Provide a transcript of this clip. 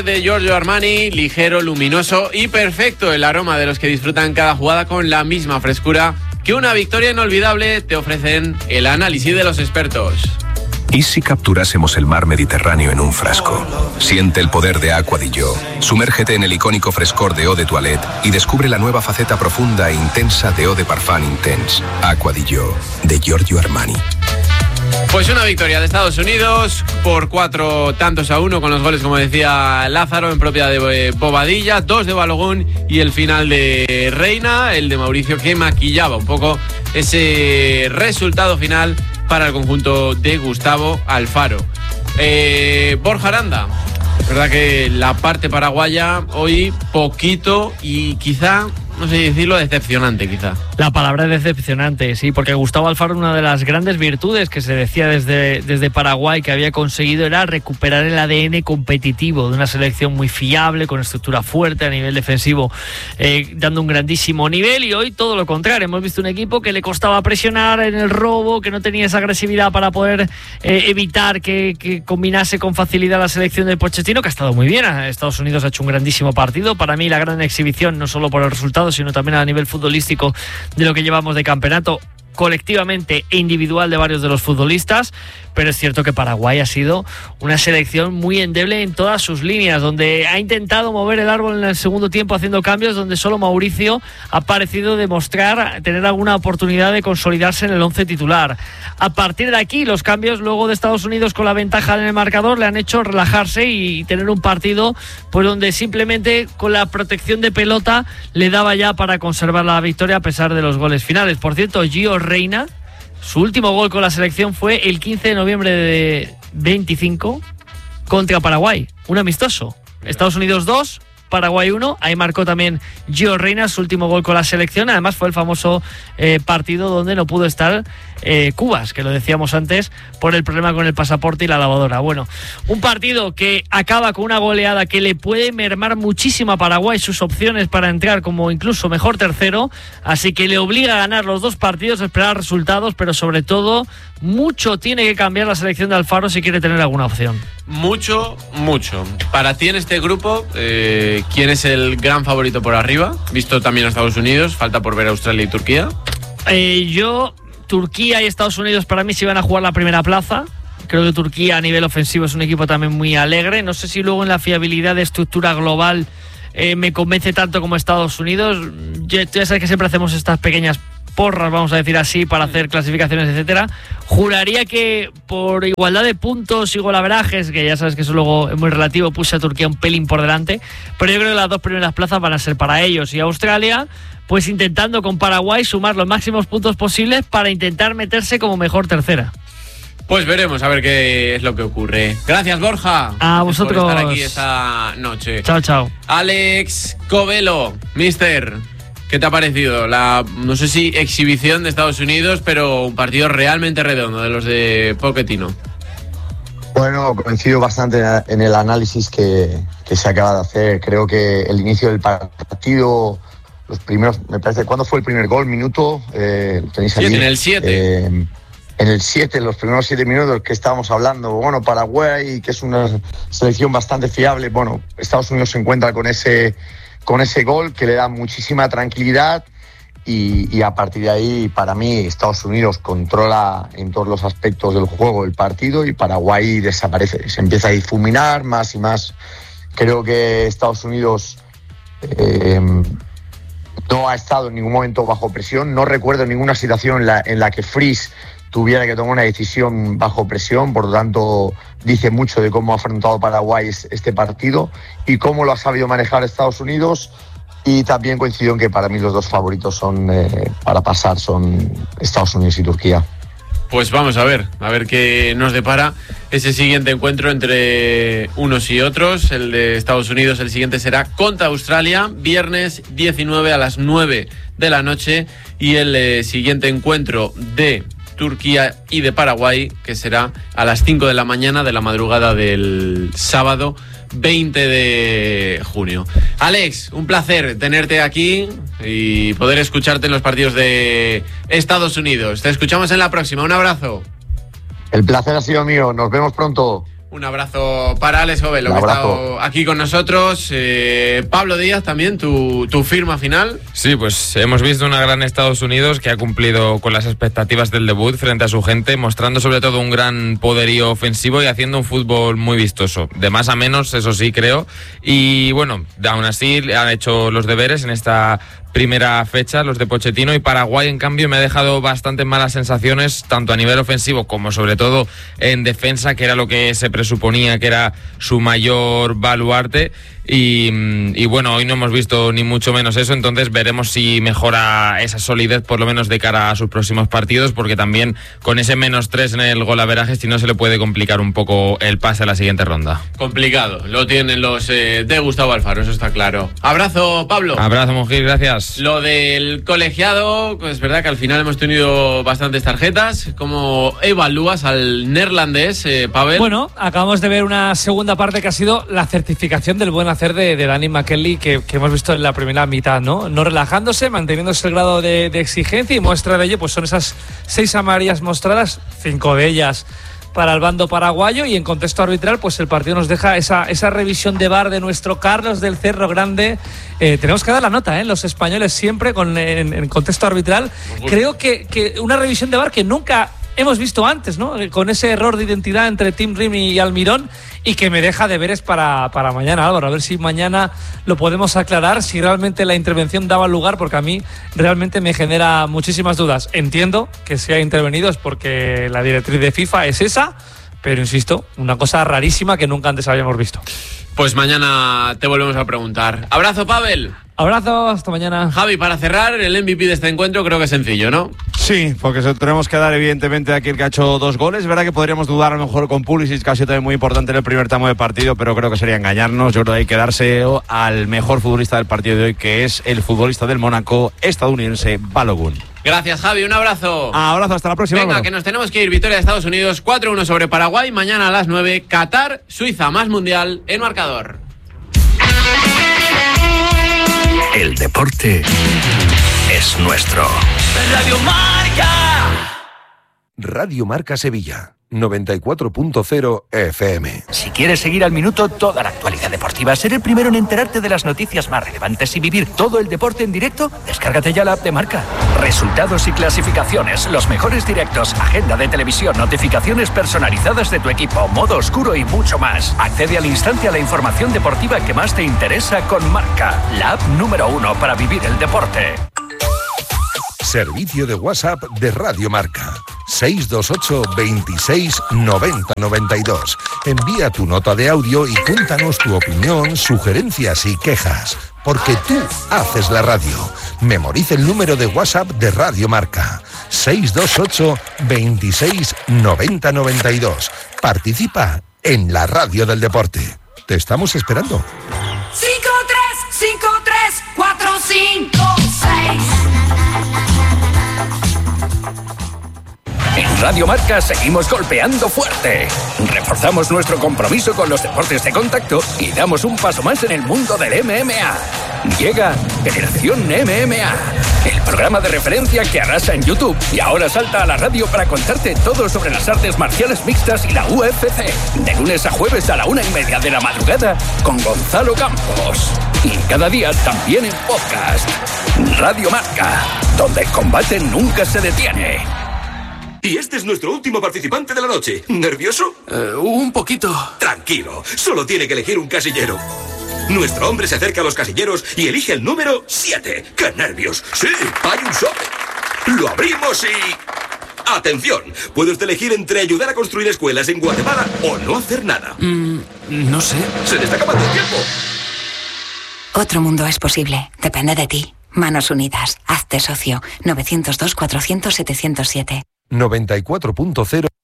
De Giorgio Armani, ligero, luminoso y perfecto, el aroma de los que disfrutan cada jugada con la misma frescura que una victoria inolvidable te ofrecen el análisis de los expertos. ¿Y si capturásemos el mar Mediterráneo en un frasco? Siente el poder de Aqua di Gio. Sumérgete en el icónico frescor de Eau de Toilette y descubre la nueva faceta profunda e intensa de Eau de Parfum Intense. Aqua di Gio, de Giorgio Armani. Pues una victoria de Estados Unidos por 4-1 con los goles, como decía Lázaro, en propiedad de Bobadilla, 2 de Balogun y el final de Reina, el de Mauricio, que maquillaba un poco ese resultado final para el conjunto de Gustavo Alfaro. Borja Aranda, es verdad que la parte paraguaya hoy poquito y quizá, no sé decirlo, decepcionante quizá. La palabra es decepcionante, sí, porque Gustavo Alfaro, una de las grandes virtudes que se decía desde Paraguay que había conseguido era recuperar el ADN competitivo de una selección muy fiable, con estructura fuerte a nivel defensivo, dando un grandísimo nivel, y hoy todo lo contrario. Hemos visto un equipo que le costaba presionar en el robo, que no tenía esa agresividad para poder evitar que combinase con facilidad la selección del Pochettino, que ha estado muy bien. Estados Unidos ha hecho un grandísimo partido. Para mí la gran exhibición, no solo por el resultado, sino también a nivel futbolístico de lo que llevamos de campeonato, colectivamente e individual, de varios de los futbolistas. Pero es cierto que Paraguay ha sido una selección muy endeble en todas sus líneas, donde ha intentado mover el árbol en el segundo tiempo haciendo cambios, donde solo Mauricio ha parecido demostrar tener alguna oportunidad de consolidarse en el 11 titular. A partir de aquí, los cambios luego de Estados Unidos con la ventaja en el marcador le han hecho relajarse y tener un partido pues donde simplemente con la protección de pelota le daba ya para conservar la victoria a pesar de los goles finales. Por cierto, Gio Reina, su último gol con la selección fue el 15 de noviembre de 25 contra Paraguay, un amistoso. Estados Unidos 2, Paraguay 1, ahí marcó también Gio Reina su último gol con la selección. Además fue el famoso partido donde no pudo estar Cubas, que lo decíamos antes, por el problema con el pasaporte y la lavadora. Bueno, un partido que acaba con una goleada que le puede mermar muchísimo a Paraguay sus opciones para entrar como incluso mejor tercero, así que le obliga a ganar los dos partidos, a esperar resultados, pero sobre todo mucho tiene que cambiar la selección de Alfaro si quiere tener alguna opción. Mucho. Para ti en este grupo, ¿quién es el gran favorito por arriba? Visto también a Estados Unidos, falta por ver a Australia y Turquía. Turquía y Estados Unidos para mí se van a jugar la primera plaza. Creo que Turquía a nivel ofensivo es un equipo también muy alegre. No sé si luego en la fiabilidad de estructura global me convence tanto como Estados Unidos. Ya sabes que siempre hacemos estas pequeñas porras, vamos a decir así, para hacer clasificaciones, etcétera. Juraría que por igualdad de puntos y golaverajes, que ya sabes que eso luego es muy relativo, puse a Turquía un pelín por delante, pero yo creo que las dos primeras plazas van a ser para ellos. Y Australia, pues intentando con Paraguay sumar los máximos puntos posibles para intentar meterse como mejor tercera. Pues veremos a ver qué es lo que ocurre. Gracias, Borja. A vosotros. Por estar aquí esta noche. Chao. Alex Covelo, mister, ¿qué te ha parecido? No sé si exhibición de Estados Unidos, pero un partido realmente redondo de los de Pochettino. Bueno, coincido bastante en el análisis que se acaba de hacer. Creo que el inicio del partido, los primeros, me parece, ¿cuándo fue el primer gol? ¿Minuto? ¿Tenéis ahí? En el 7. En el 7, los primeros 7 minutos que estábamos hablando. Bueno, Paraguay, que es una selección bastante fiable. Bueno, Estados Unidos se encuentra con ese gol que le da muchísima tranquilidad y a partir de ahí, para mí, Estados Unidos controla en todos los aspectos del juego el partido y Paraguay desaparece, se empieza a difuminar más y más. Creo que Estados Unidos no ha estado en ningún momento bajo presión. No recuerdo ninguna situación en la que Fries tuviera que tomar una decisión bajo presión. Por lo tanto, dice mucho de cómo ha afrontado Paraguay este partido y cómo lo ha sabido manejar Estados Unidos. Y también coincido en que para mí los dos favoritos para pasar son Estados Unidos y Turquía. Pues vamos a ver qué nos depara ese siguiente encuentro entre unos y otros. El de Estados Unidos, el siguiente será contra Australia, viernes 19 a las 9 de la noche. Y el siguiente encuentro de Turquía y de Paraguay, que será a las 5 de la mañana de la madrugada del sábado 20 de junio. Alex, un placer tenerte aquí y poder escucharte en los partidos de Estados Unidos. Te escuchamos en la próxima. Un abrazo. El placer ha sido mío. Nos vemos pronto. Un abrazo para Alex Ovelo, que ha estado aquí con nosotros. Pablo Díaz, también, tu firma final. Sí, pues hemos visto una gran Estados Unidos que ha cumplido con las expectativas del debut frente a su gente, mostrando sobre todo un gran poderío ofensivo y haciendo un fútbol muy vistoso. De más a menos, eso sí, creo. Y bueno, aún así han hecho los deberes en esta primera fecha, los de Pochettino, y Paraguay en cambio me ha dejado bastante malas sensaciones, tanto a nivel ofensivo como sobre todo en defensa, que era lo que se presuponía que era su mayor baluarte. Y bueno, hoy no hemos visto ni mucho menos eso, entonces veremos si mejora esa solidez por lo menos de cara a sus próximos partidos, porque también con ese -3 en el golaveraje, si no, se le puede complicar un poco el pase a la siguiente ronda. Complicado, lo tienen los de Gustavo Alfaro, eso está claro. Abrazo, Pablo. Abrazo, Mujir, gracias. Lo del colegiado, pues es verdad que al final hemos tenido bastantes tarjetas. ¿Cómo evalúas al neerlandés, Pavel? Bueno, acabamos de ver una segunda parte que ha sido la certificación del buen hacer de Danny McKinley que hemos visto en la primera mitad, ¿no? No relajándose, manteniéndose el grado de exigencia, y muestra de ello pues son esas 6 amarillas mostradas, 5 de ellas para el bando paraguayo, y en contexto arbitral pues el partido nos deja esa revisión de VAR de nuestro Carlos del Cerro Grande. Tenemos que dar la nota, los españoles siempre en contexto arbitral. Creo que una revisión de VAR que nunca hemos visto antes, ¿no? Con ese error de identidad entre Tim Rim y Almirón, y que me deja deberes para mañana, Álvaro. A ver si mañana lo podemos aclarar, si realmente la intervención daba lugar, porque a mí realmente me genera muchísimas dudas. Entiendo que se ha intervenido es porque la directriz de FIFA es esa, pero insisto, una cosa rarísima que nunca antes habíamos visto. Pues mañana te volvemos a preguntar. Abrazo, Pavel. Abrazo, hasta mañana. Javi, para cerrar, el MVP de este encuentro creo que es sencillo, ¿no? Sí, porque se tenemos que dar evidentemente a aquel que ha hecho 2 goles. Es verdad que podríamos dudar a lo mejor con Pulisic, que ha sido también muy importante en el primer tramo de partido, pero creo que sería engañarnos. Yo creo que hay que darse al mejor futbolista del partido de hoy, que es el futbolista del Mónaco estadounidense, Balogun. Gracias, Javi, un abrazo. Abrazo, hasta la próxima. Venga, Álvaro. que nos tenemos que ir. Victoria de Estados Unidos 4-1 sobre Paraguay. Mañana a las 9, Qatar, Suiza, más mundial en marcador. El deporte es nuestro. Radio Marca. Radio Marca Sevilla, 94.0 FM. Si quieres seguir al minuto toda la actualidad deportiva, ser el primero en enterarte de las noticias más relevantes y vivir todo el deporte en directo, descárgate ya la app de Marca. Resultados y clasificaciones, los mejores directos, agenda de televisión, notificaciones personalizadas de tu equipo, modo oscuro y mucho más. Accede al instante a la información deportiva que más te interesa con Marca, la app número 1 para vivir el deporte. Servicio de WhatsApp de Radio Marca. 628 26 90 92. Envía tu nota de audio y cuéntanos tu opinión, sugerencias y quejas. Porque tú haces la radio. Memoriza el número de WhatsApp de Radio Marca. 628 26 90 92. Participa en la radio del deporte. Te estamos esperando. 5-3-5-3-4-5-6. En Radio Marca seguimos golpeando fuerte. Reforzamos nuestro compromiso con los deportes de contacto y damos un paso más en el mundo del MMA. Llega Generación MMA, el programa de referencia que arrasa en YouTube y ahora salta a la radio para contarte todo sobre las artes marciales mixtas y la UFC. De lunes a jueves a la 1:30 de la madrugada con Gonzalo Campos. Y cada día también en podcast. Radio Marca, donde el combate nunca se detiene. Y este es nuestro último participante de la noche. ¿Nervioso? Un poquito. Tranquilo, solo tiene que elegir un casillero. Nuestro hombre se acerca a los casilleros y elige el número 7. ¡Qué nervios! ¡Sí, hay un sobre! Lo abrimos y... ¡Atención! Puede usted elegir entre ayudar a construir escuelas en Guatemala o no hacer nada. No sé. ¡Se le está acabando el tiempo! Otro mundo es posible. Depende de ti. Manos Unidas. Hazte socio. 902 400 707. 94.0